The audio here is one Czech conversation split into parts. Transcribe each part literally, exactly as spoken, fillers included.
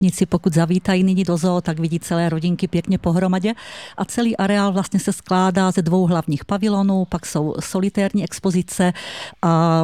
návštěvníci, pokud zavítají nyní do zoo, tak vidí celé rodinky pěkně pohromadě. A celý areál vlastně se skládá ze dvou hlavních pavilonů, pak jsou solitérní expozice a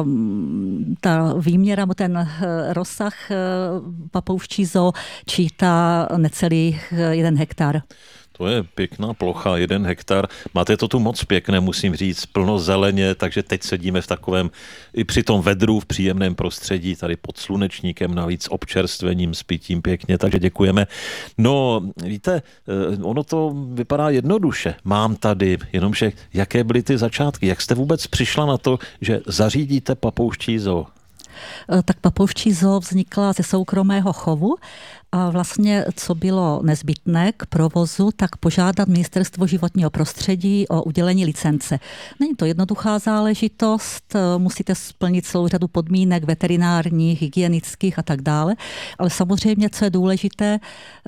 ta výměra, ten rozsah papouščí zoo čítá necelý jeden hektar. To je pěkná plocha, jeden hektar. Máte to tu moc pěkné, musím říct, plno zeleně, takže teď sedíme v takovém, i při tom vedru, v příjemném prostředí, tady pod slunečníkem, navíc občerstvením, s pitím pěkně, takže děkujeme. No, víte, ono to vypadá jednoduše. Mám tady, jenomže jaké byly ty začátky? Jak jste vůbec přišla na to, že zařídíte papouščí zoo? Tak papouščí zoo vznikla ze soukromého chovu a vlastně, co bylo nezbytné k provozu, tak požádat Ministerstvo životního prostředí o udělení licence. Není to jednoduchá záležitost, musíte splnit celou řadu podmínek veterinárních, hygienických a tak dále, ale samozřejmě, co je důležité,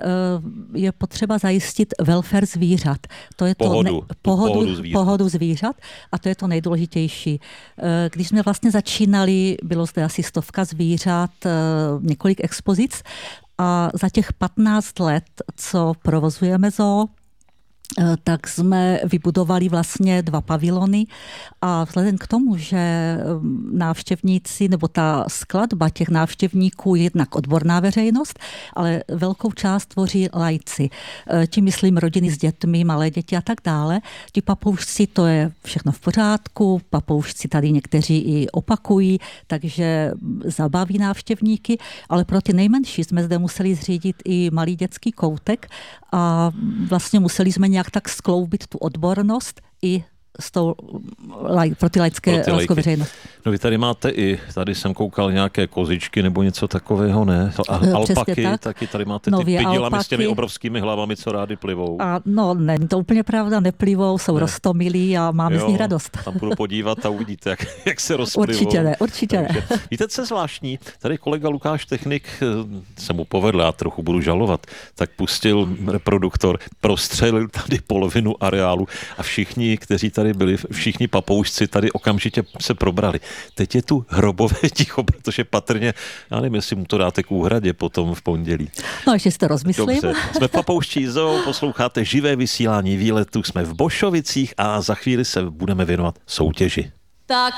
je potřeba zajistit welfare zvířat. To je pohodu, to ne, pohodu, pohodu, zvířat. pohodu zvířat a to je to nejdůležitější. Když jsme vlastně začínali, bylo zde asi stovka zvířat, několik expozic, a za těch patnáct let, co provozujeme zoo, tak jsme vybudovali vlastně dva pavilony a vzhledem k tomu, že návštěvníci nebo ta skladba těch návštěvníků je jednak odborná veřejnost, ale velkou část tvoří laici. Tím myslím rodiny s dětmi, malé děti a tak dále. Ti papoušci, to je všechno v pořádku, papoušci tady někteří i opakují, takže zabaví návštěvníky, ale pro ty nejmenší jsme zde museli zřídit i malý dětský koutek a vlastně museli jsme nějak tak skloubit tu odbornost i s tou, pro ty laické veřejnost. No vy tady máte i, tady jsem koukal nějaké kozičky nebo něco takového, ne? A alpaky, tak. Taky tady máte ty pidilami s těmi obrovskými hlavami, co rády plivou. A no, není to úplně pravda, neplivou, jsou ne. roztomilí a máme jo, z nich radost. Tam budu podívat a uvidíte, jak, jak se rozplivou. Určitě ne, určitě Takže, ne. Víte, co je zvláštní? Tady kolega Lukáš Technik, se mu povedl, já trochu budu žalovat, tak pustil reproduktor, prostřelil tady polovinu areálu a všichni, kteří tady byli, všichni papoušci tady okamžitě se probrali. Teď je tu hrobové ticho, protože patrně, já nevím, jestli mu to dáte k úhradě potom v pondělí. No, ještě si to rozmyslím. Dobře. Jsme v Papouščí zoo, posloucháte živé vysílání výletu, jsme v Bošovicích a za chvíli se budeme věnovat soutěži. Tak